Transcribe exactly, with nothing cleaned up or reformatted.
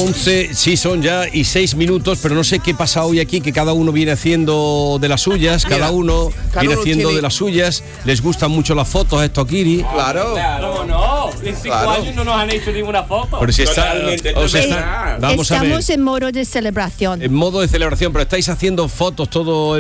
once, sí, son ya y seis minutos, pero no sé qué pasa hoy aquí, que cada uno viene haciendo de las suyas, cada Mira, uno cada viene uno haciendo tiene- de las suyas, les gustan mucho las fotos a estos Kiri. Claro. Claro, no. En cinco Claro. años no nos han hecho ninguna foto. Pero si está, Totalmente, o sea, es está- verdad. vamos a ver, Estamos en modo de celebración. en modo de celebración, pero estáis haciendo fotos todo